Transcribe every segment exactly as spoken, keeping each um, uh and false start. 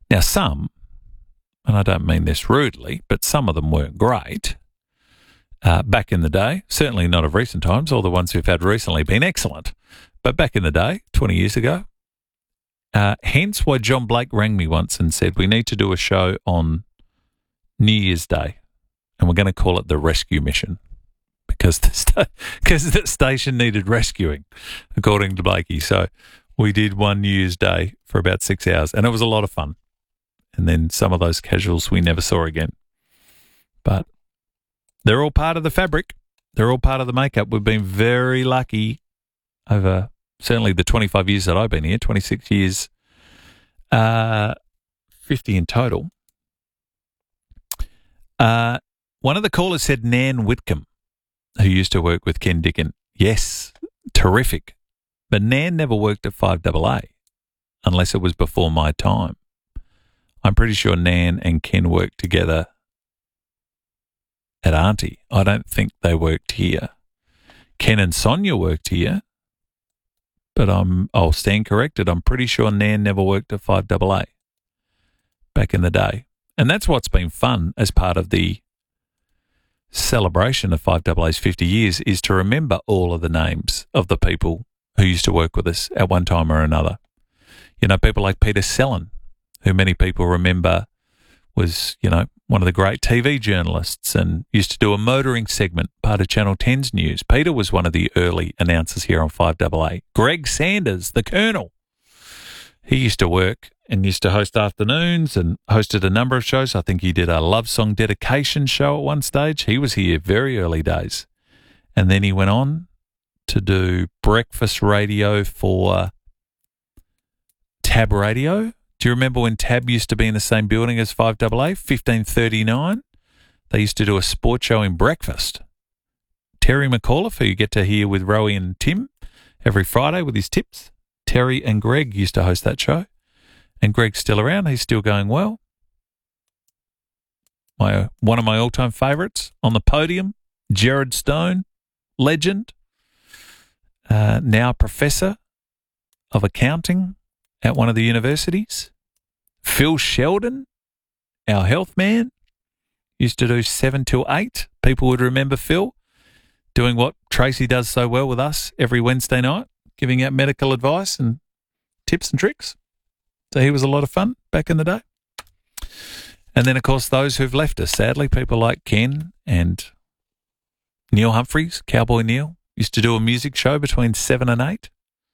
Now, some, and I don't mean this rudely, but some of them weren't great uh, back in the day. Certainly not of recent times. All the ones we've had recently been excellent. But back in the day, twenty years ago, uh, hence why John Blake rang me once and said, we need to do a show on New Year's Day, and we're going to call it the Rescue Mission because the, sta- because the station needed rescuing, according to Blakey. So we did one New Year's Day for about six hours, and it was a lot of fun. And then some of those casuals we never saw again. But they're all part of the fabric. They're all part of the makeup. We've been very lucky over certainly the twenty-five years that I've been here, twenty-six years, uh, fifty in total. Uh, one of the callers said Nan Whitcomb, who used to work with Ken Dickin. Yes, terrific. But Nan never worked at five A A, unless it was before my time. I'm pretty sure Nan and Ken worked together at Auntie. I don't think they worked here. Ken and Sonia worked here, but I'm, I'll stand corrected. I'm pretty sure Nan never worked at five A A back in the day. And that's what's been fun as part of the celebration of five A A's fifty years is to remember all of the names of the people who used to work with us at one time or another. You know, people like Peter Sellen, who many people remember was, you know, one of the great T V journalists and used to do a motoring segment, part of Channel ten's news. Peter was one of the early announcers here on five A A. Greg Sanders, the Colonel, he used to work and used to host afternoons and hosted a number of shows. I think he did a love song dedication show at one stage. He was here very early days. And then he went on to do breakfast radio for Tab Radio. Do you remember when Tab used to be in the same building as five A A, fifteen thirty-nine? They used to do a sports show in breakfast. Terry McAuliffe, who you get to hear with Rowie and Tim every Friday with his tips. Terry and Greg used to host that show. And Greg's still around. He's still going well. My one of my all-time favourites on the podium, Gerard Stone, legend, uh, now professor of accounting at one of the universities. Phil Sheldon, our health man, used to do seven till eight. People would remember Phil doing what Tracy does so well with us every Wednesday night, giving out medical advice and tips and tricks. So he was a lot of fun back in the day. And then, of course, those who've left us, sadly, people like Ken and Neil Humphreys, Cowboy Neil, used to do a music show between seven and eight.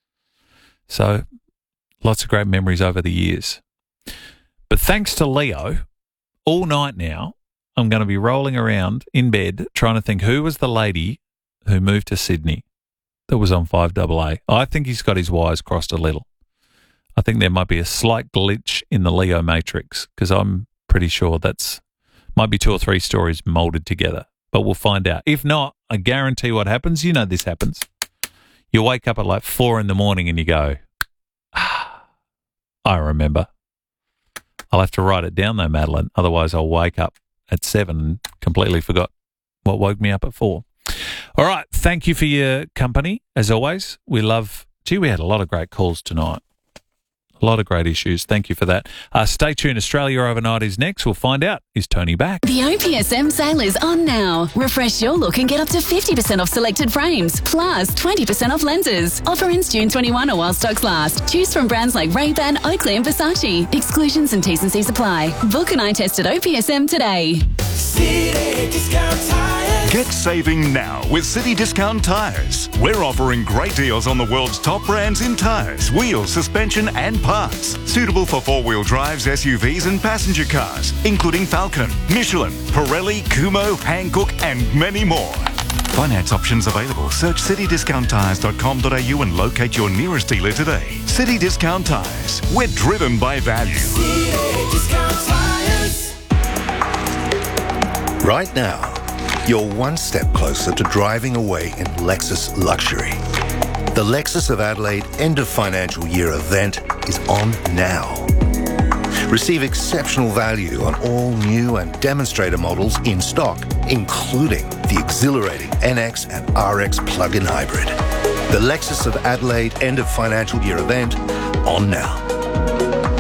So lots of great memories over the years. But thanks to Leo, all night now, I'm going to be rolling around in bed trying to think who was the lady who moved to Sydney that was on five A A. I think he's got his wires crossed a little. I think there might be a slight glitch in the Leo matrix because I'm pretty sure that's might be two or three stories molded together, but we'll find out. If not, I guarantee what happens. You know this happens. You wake up at like four in the morning and you go, ah, I remember. I'll have to write it down though, Madeline. Otherwise I'll wake up at seven and completely forgot what woke me up at four. All right. Thank you for your company. As always, we love, gee, we had a lot of great calls tonight. A lot of great issues. Thank you for that. Uh, stay tuned. Australia Overnight is next. We'll find out. Is Tony back? The O P S M sale is on now. Refresh your look and get up to fifty percent off selected frames, plus twenty percent off lenses. Offer ends June twenty-first or while stocks last. Choose from brands like Ray-Ban, Oakley and Versace. Exclusions and T's and C's apply. Book an eye test at O P S M today. City Discount Tires. Get saving now with City Discount Tires. We're offering great deals on the world's top brands in tires, wheels, suspension and parts. Suitable for four-wheel drives, S U Vs and passenger cars, including Falcon, Michelin, Pirelli, Kumho, Hankook and many more. Finance options available. Search city discount tires dot com dot a u and locate your nearest dealer today. City Discount Tires. We're driven by value. City Discount Tires. Right now, you're one step closer to driving away in Lexus luxury. The Lexus of Adelaide end of financial year event is on now. Receive exceptional value on all new and demonstrator models in stock, including the exhilarating N X and R X plug-in hybrid. The Lexus of Adelaide end of financial year event on now.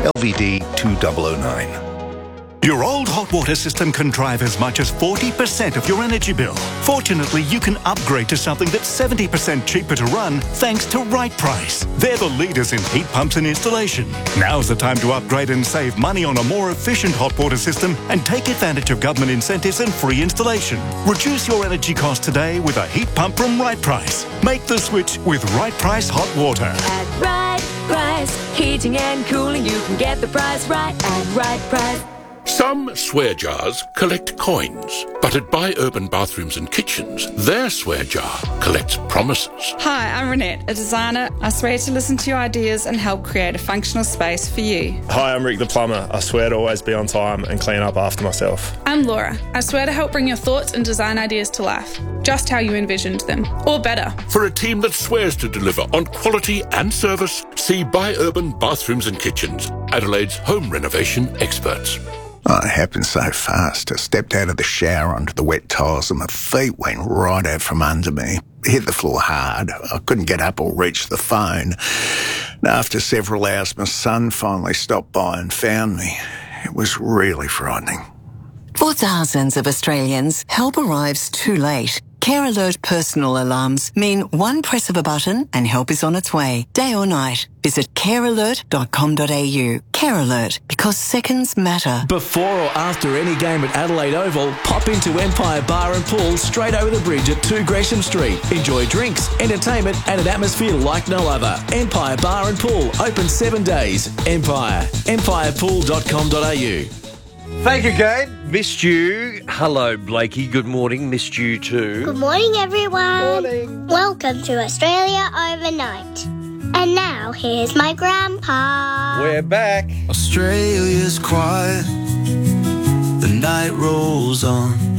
L V D two thousand nine. Your old hot water system can drive as much as forty percent of your energy bill. Fortunately, you can upgrade to something that's seventy percent cheaper to run thanks to Right Price. They're the leaders in heat pumps and installation. Now's the time to upgrade and save money on a more efficient hot water system and take advantage of government incentives and free installation. Reduce your energy cost today with a heat pump from Right Price. Make the switch with Right Price Hot Water. At Right Price, heating and cooling, you can get the price right at Right Price. Some swear jars collect coins, but at Buy Urban Bathrooms and Kitchens, their swear jar collects promises. Hi, I'm Renette, a designer. I swear to listen to your ideas and help create a functional space for you. Hi, I'm Rick the plumber. I swear to always be on time and clean up after myself. I'm Laura. I swear to help bring your thoughts and design ideas to life, just how you envisioned them, or better. For a team that swears to deliver on quality and service, see Buy Urban Bathrooms and Kitchens, Adelaide's home renovation experts. Oh, it happened so fast. I stepped out of the shower onto the wet tiles and my feet went right out from under me. Hit the floor hard. I couldn't get up or reach the phone. And after several hours, my son finally stopped by and found me. It was really frightening. For thousands of Australians, help arrives too late. Care Alert personal alarms mean one press of a button and help is on its way, day or night. Visit care alert dot com dot a u. Care Alert, because seconds matter. Before or after any game at Adelaide Oval, pop into Empire Bar and Pool straight over the bridge at two Gresham Street. Enjoy drinks, entertainment and an atmosphere like no other. Empire Bar and Pool, open seven days. Empire, empire pool dot com dot a u. Thank you, Kate. Missed you. Hello, Blakey. Good morning. Missed you too. Good morning, everyone. Morning. Welcome to Australia Overnight. And now, here's my grandpa. We're back. Australia's quiet. The night rolls on.